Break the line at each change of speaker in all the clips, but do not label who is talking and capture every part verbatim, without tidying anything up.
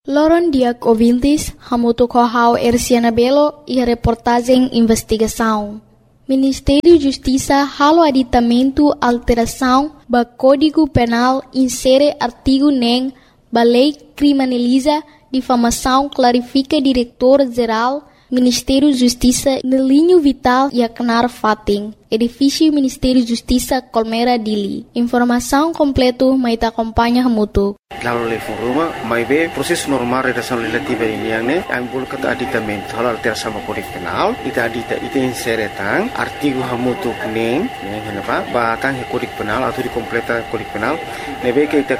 Loron diak ouvintes, hamuto kohau Erciana Belo e a reportagem investigação. Ministério da Justiça halo aditamento alteração ba Código Penal insere artigo nem ba lei criminaliza difamação clarifica diretor-geral Ministério da Justiça no linho vital e Aknar Fating, edifício Ministério da Justiça Colmera Dili. Informação completa mai ta acompanha hamuto.
Lalu le foruma mai be proses normal redação legislativa ini yang ne ang bul kata aditamento hal alteração ba Código Penal ita adita ita insere tang artigo hamutu neng yang henapa ba tang Código Penal atau di completa Código Penal nebe ke ita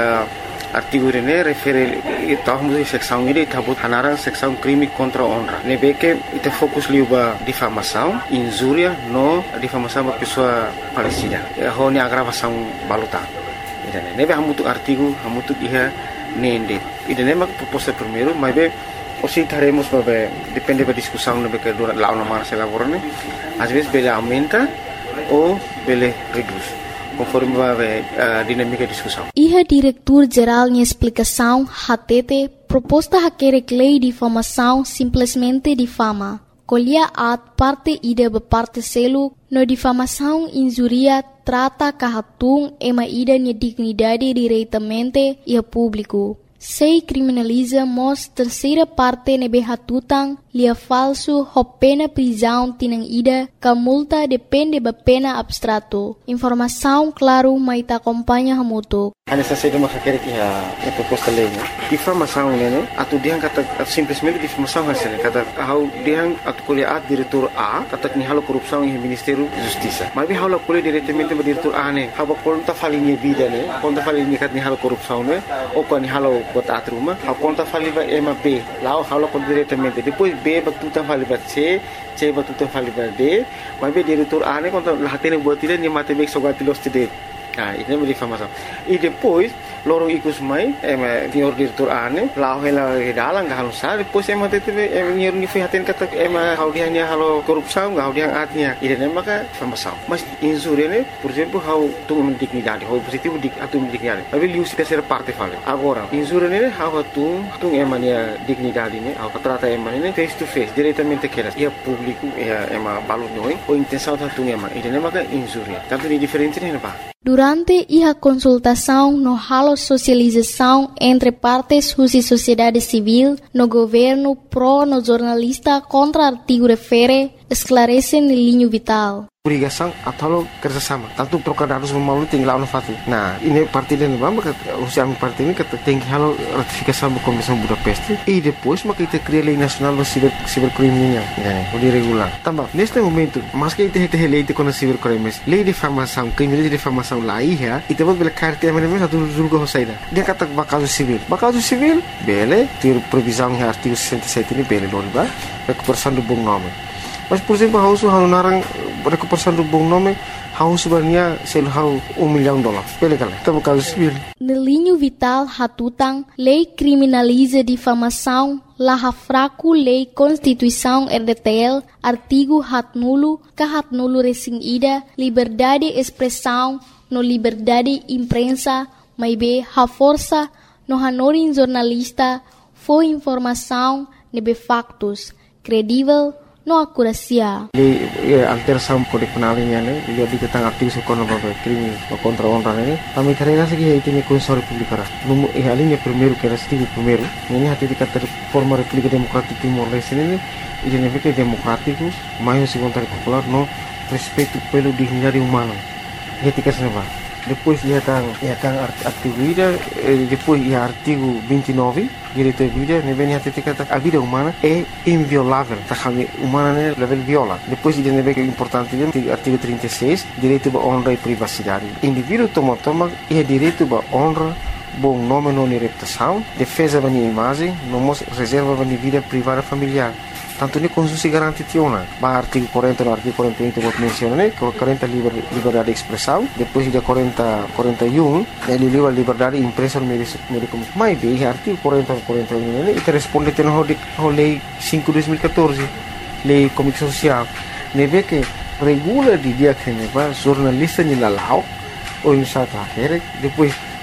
artigo ini refere ita hamutu seksão ini tabut hanaran seksão crime contra honra nebe ke ita fokus liu ba difamação injuria no difamação ba pessoa falecida ho ni agravação baluta. Idane nebe hamutu artigo hamutu iha nende idane mak proposta primeiro mas be osi taremos babe depende da discussão nebe que dura lá na marcha laborane às vezes bele aumenta ou bele reduz conforme babe a dinâmica da discussão.
Iha diretor-geral em explicação hatete proposta hakere lei de difamação simplesmente difama. Colhia at parte ida ba parte selo no difamação injuria trata kahatung ema ida ni dignidade diretamente e a público. Sei criminaliza mos terceira parte nebe hatutang lia falso ho pena prisão tinang ida ka multa depende ba pena abstrato. Informação claro mai ta acompanha hamuto.
Ana sa sede mo hakere ki ha e proposta lei. Difamação nene atu diang kata simplesmente difamação hasene kata hau diang atu kuliah diretor A kata ni halo korupsão em Ministério da Justiça. Mas bi halo kuliah diretamente ba diretor A ne haba konta falinha vida ne konta falinha kat ni halo korupsão ne o ko ni halo bot atruma hau konta faliba ema B lao halo kon diretamente depois B batuta faliba C C batuta faliba D mas bi diretor A ne konta lahatene buat tidak ni mate bek sogatilos tidak. Ah, ini é difamação. E depois, loro ikus mai, é senhor diretor ane, lá ela dalang gak halusar, depois é mate teve é senhor ni fihaten kata é hau dia ni halo korupsão, hau dia atnya. Ini é maka difamação. Mas injuria ne, por exemplo, hau tu dignidade, hau positivo dik atu dignidade. Tapi liu se terceira parte fala. Agora, injuria ne hau tu tu é mania dignidade ne, hau trata é mania face to face, diretamente que é público, é é ma balu noi, ou intenção tu é ma. Ini é maka injuria. Tanto ni diferente ne ba.
Durante a consultação no halo socialização entre partes e sociedade civil no governo pro no jornalista contra artigo refere esclarece no linho vital.
Obrigação atau kerjasama. Tanto trocar dados melalui tinggal no fati. Nah, ini parti dan bamba usia parti ini kata tinggi halo ratifikasi da Convenção Budapest e depois maka kita cria lei nacional do ciber cibercriminal, né? O de regular. Também neste momento, mas que kita hete lei de contra cibercrimes, lei de difamação, crime de difamação lá ia, e depois bela carta mas mesmo satu julga hosaida. Dia kata bakaso civil. Bakaso civil, bele, ter previsão em artigo sessenta e sete ini bele doriba, recuperação do bom nome. Mas por exemplo, hau su hau narang recuperação do bom nome, hau sebenarnya sel hau um milhão de dólares. Pele kala, tá bakaso civil.
No linho vital hatutang, lei criminaliza difamação, laha fraco lei Constituição R D T L, artigo hat nulo, ka hat nulo resing ida, liberdade de expressão, no liberdade imprensa, mai be ha força, no hanorin jornalista, foi informação, nebe factos, credível, no acuracia.
Lei alteração Código Penal ini ane, dia di tentang artigo sekono babe crime contra honra ini. Kami terima kasih que ini Constituição Republicana. Numo e a linha primeiro que era artigo primeiro, ini hati dikata forma República Democrática Timor-Leste ini, ini é democrático, mais se vontade popular no respeito pelo dignidade humana. Ia tika senava. Depois ia tang ia tang artigo ida, depois ia artigo vinte e nove, direito à vida, ne vem hati dikata a vida humana é inviolável, tá kami humana ne level viola. Depois ia ne vem importante dia artigo trinta e seis, direito à honra e privacidade. Indivíduo toma toma ia direito à honra, bom nome não reputação, defesa da minha imagem, não reserva da minha vida privada familiar. Tanto ni Constituição garante tiona. Ba artigo quarenta no artigo quarenta e um que menciona né, quarenta liber, liberdade de expressão, depois de quarenta quarenta e um, ele livre liberdade de imprensa no meio de comunicação. Mas bem, artigo quarenta quarenta e um né, e responde tem no a lei cinco de dois mil e quatorze, lei de comunicação social. Ne vê que regula de dia que ne va jornalista ni lalau ou em sata quer depois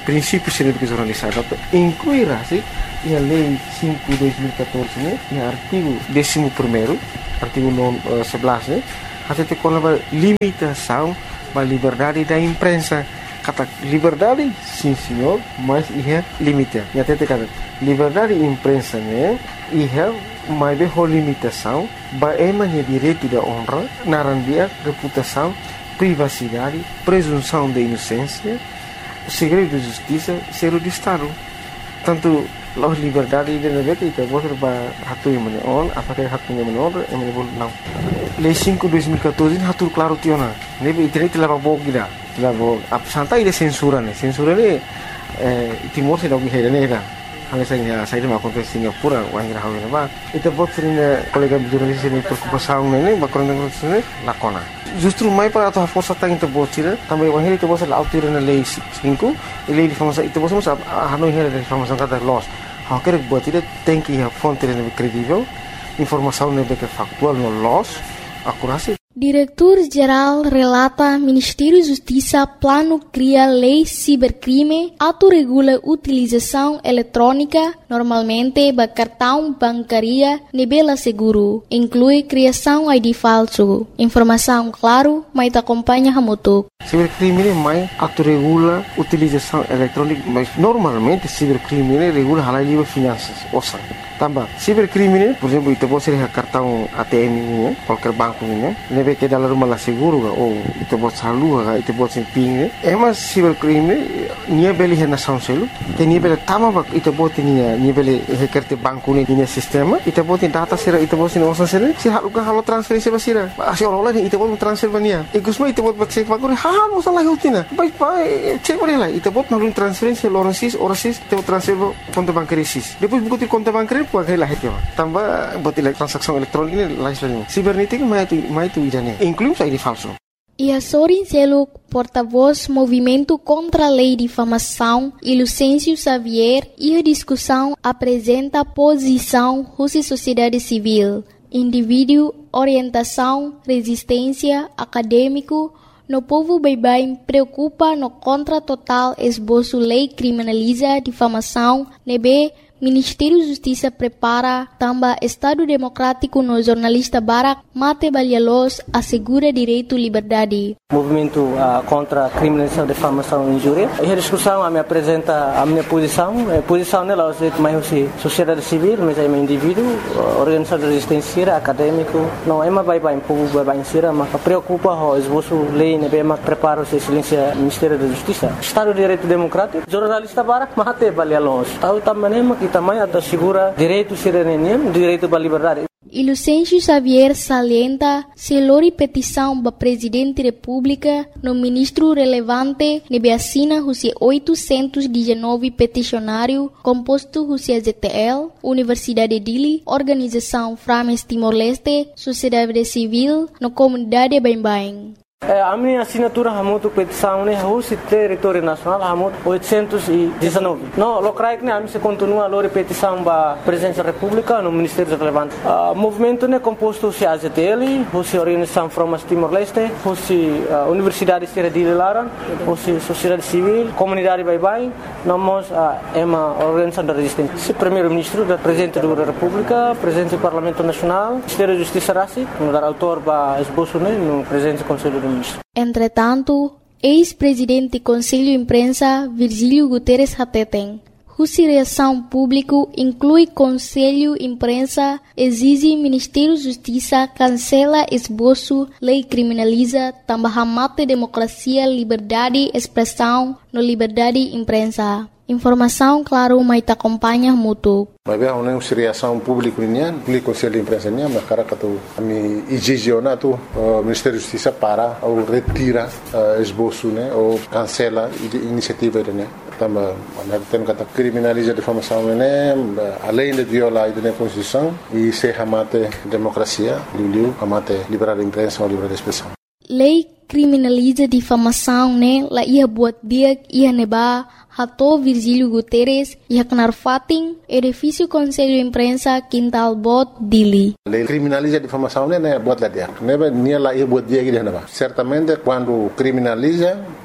princípios de jornalistas, incluir assim a lei cinco de dois mil e catorze, né, e artigo décimo primeiro, artigo sebelas, né, até tem uma limitação da liberdade da imprensa. Kata liberdade, sim senhor, mas é limite. E até tem kata liberdade da imprensa, né, é mas uma limitação, é direito da honra, narandia, reputação, privacidade, presunção de inocência, segredo de justiça, segredo de Estado. Tanto a liberdade de negócio itu boleh hatu yang mana on, apakah hatu yang mana on, yang mana boleh não. Lei cinco de dois mil e catorze hatu claro tiona. Nebe internet leva bog gida, leva santai de censura ne, censura ne Timor se dog hera ne era. Hanya saya saya dah makan ke Singapura, orang yang rahawan apa. Itu buat sering kolega jurnalis ini preocupação ne, bakal dengan sini lakona. Justru mai para atau força tang itu buat sih, tambah orang itu buat lautir na lei cinco, lei de informação itu buat semua hanu hera de informação kata loss. Hak kerja buat itu tem que a fonte yang credível, informação yang factual no loss, akurasi.
Diretor-Geral relata Ministério Justiça plano cria lei cibercrime, autorregula utilização eletrônica, normalmente ba cartão bancaria nebela seguro, inclui criação I D falso. Informação claro, mas acompanha hamutuk.
Cibercrime mai autorregula utilização eletrônica, mas normalmente cibercrime regula halal livre finanças, osa. Tambah, cibercrime, por exemplo, itu pode ser cartão A T M ini, qualquer banco ini, nebe que dalam rumah seguro ou itu pode salu, itu pode ser ping. Emas cibercrime, nia beli hena sanselu, que nia beli tama itu pode nia nia beli hekerte banco ini nia sistema, itu pode data sera, itu pode nia osan sera, si haluka halu transferensi basira, asi orang lain itu pode transfer bania. Igusma itu pode cek bagore, ha, osan lagi utina, baik baik cek boleh lah, itu pode nalun transferensi orang sis, orang sis, itu transfer konto bancaris sis. Depois buku konto bancaris pakai lah itu, tambah buat transaksi elektronik ini lain sebagainya. Sibernetik mai itu mai itu idane, inclui I D falso.
Ia Sorin Seluk, porta-voz Movimento contra a Lei de Difamação, e Lucêncio Xavier, e a discussão apresenta posição Rússia Sociedade Civil, indivíduo, orientação, resistência, acadêmico, no povo bem-bem preocupa no contra total esboço lei criminaliza difamação, nebe Ministério da Justiça prepara também Estado Democrático no jornalista Barak Mate Balhalos assegura direito à liberdade.
Movimento uh, contra a criminalização, difamação e injúria. E a discussão a me apresenta a minha posição. A posição nela é mais sociedade civil, mas é um indivíduo, organização de resistência, acadêmico. Não é uma vai bem povo vai bem ser, mas preocupa o esboço lei ne bem prepara o excelência Ministério da Justiça. Estado de Direito Democrático, jornalista Barak Mate Balhalos. Tahu também que também assegura direito cidadania, direito à liberdade.
E Lucêncio Xavier salienta se lori petição para Presidente da República no ministro relevante nebe assina os oitocentos e dezenove peticionário composto os Z T L, Universidade de Dili, Organização Frames Timor-Leste, Sociedade Civil, no comunidade bem-bem.
A minha assinatura hamutu petição ne husi território nacional hamut oitocentos e dezenove. No, locrai que ne a se continua a petição ba presidência da República no Ministério relevante. O movimento ne composto se A Z T L, husi Organização Frames Timor-Leste, husi Universidade de Dili Laran, husi Sociedade Civil, Comunidade Bye-Bye, nós é uma organização da resistência. Se primeiro-ministro, da Presidente da República, Presidente do Parlamento Nacional, Ministério da Justiça Rassi, no dar autor ba esboço ne no Presidente do Conselho do
Entretanto, ex-presidente do Conselho de Imprensa, Virgílio Guterres Hateten, cuja reação pública inclui Conselho de Imprensa, exige Ministério da Justiça cancela esboço, lei criminaliza, também mata democracia, liberdade, expressão, no liberdade de imprensa. Informação, claro, mas acompanha mútuo.
Mas bem, uma reação pública nian, peli Conselho de Imprensa nian, mas cara que tu ami exigiona tu Ministério da Justiça para ou retira esboço, né, ou cancela iniciativa né. Também, nós temos que criminalizar a difamação, né, além de violar a Constituição e se amate democracia, liu amate liberdade de imprensa ou liberdade de expressão.
Lei criminaliza difamação, né? La ia buat dia ia neba hato Virgílio Guterres ia kenar fating edifício Conselho de Imprensa Quintal Bot Dili.
Lei criminaliza difamação, né? Buat lá dia. Neba nia la ia buat dia que neba. Certamente quando criminaliza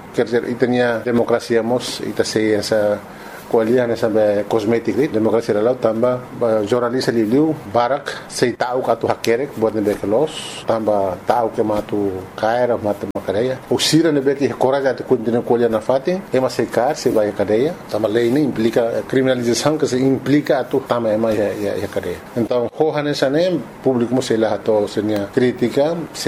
quer dizer, itanya demokrasia mos ita sei essa kualian sampai kosmetik ni demokrasi lalau tambah jurnalis liu barak sei tahu katu hakerek buat nebe kelos tambah tahu ke matu kaira matu makadeya usira nebe ki coraja tu continua kualian na fati ema sei kar sei vai cadeia tambah lei ini implica criminalização que se implica tu tambah ema ya ya cadeia então ho hanesane público mo sei lá to senia crítica